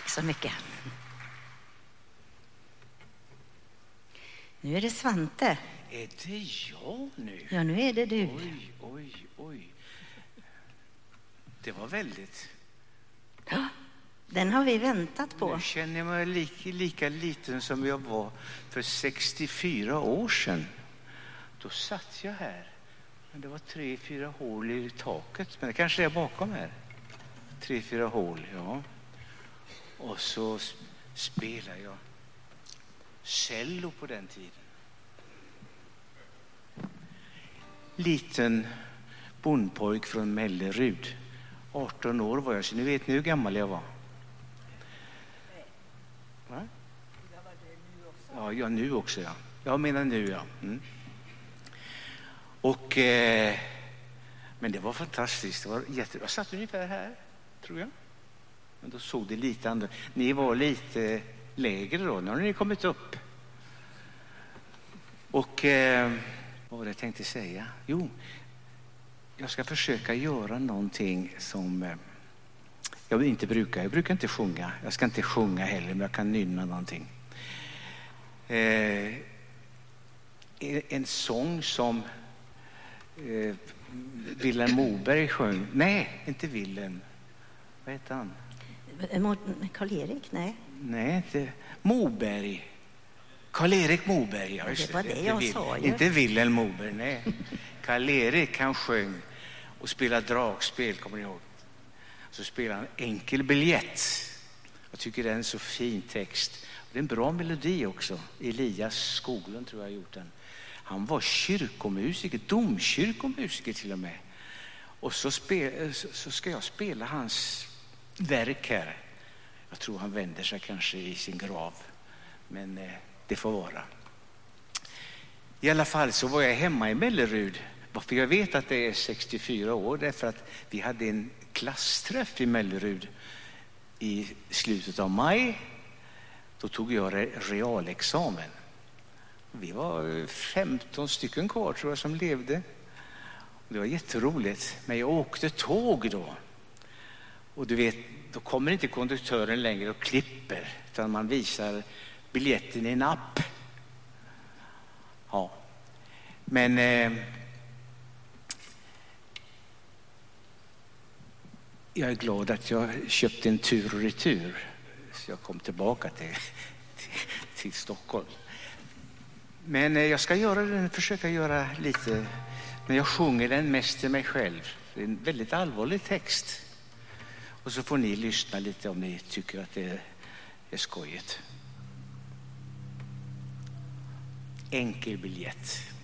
Tack så mycket. Nu är det Svante. Är det jag nu? Ja, nu är det du. Oj. Det var väldigt. Ja, den har vi väntat på. Nu känner jag mig lika liten som jag var för 64 år sedan. Då satt jag här. Men det var 3-4 hål i taket. Men det kanske är bakom här. 3-4 hål, ja. Och så spelar jag cello på den tiden. Liten bondpojk från Mellerud. 18 år var jag, så ni vet hur gammal jag var. Va? Ja, nu också, ja. Jag menar nu, ja. Och, men det var fantastiskt. Det var jättebra. Jag satt ungefär här, tror jag. Men då såg det lite andra. Ni var lite lägre då. Nu har ni kommit upp. Och vad var det jag tänkte säga? Jo, jag ska försöka göra någonting som jag inte brukar. Jag brukar inte sjunga. Jag ska inte sjunga heller, men jag kan nynna någonting. En sång som Vilhelm Moberg sjöng. Nej, inte Vilhelm. Vad heter han? Karl-Erik, nej. Nej, inte Moberg. Karl-Erik Moberg. Ja, det var det jag sa ju. Inte Vilhelm Moberg, nej. Karl-Erik, han sjöng och spelade dragspel, kommer ni ihåg? Så spelade han Enkel biljett. Jag tycker det är en så fin text. Det är en bra melodi också. Elias Skoglund tror jag har gjort den. Han var kyrkomusiker, domkyrkomusiker till och med. Och så ska jag spela hans verk här. Jag tror han vänder sig kanske i sin grav. Men det får vara. I alla fall så var jag hemma i Mellerud. Varför jag vet att det är 64 år. Därför att vi hade en klassträff i Mellerud i slutet av maj. Då tog jag realexamen. Vi var 15 stycken kvar tror jag som levde. Det var jätteroligt. Men jag åkte tåg då. Och du vet, då kommer inte konduktören längre och klipper. Utan man visar biljetten i en app. Ja. Men jag är glad att jag köpte en tur och retur. Så jag kom tillbaka till Stockholm. Men jag ska försöka göra lite. Men jag sjunger den mest till mig själv. Det är en väldigt allvarlig text. Och så får ni lyssna lite om ni tycker att det är skojigt. Enkel biljett.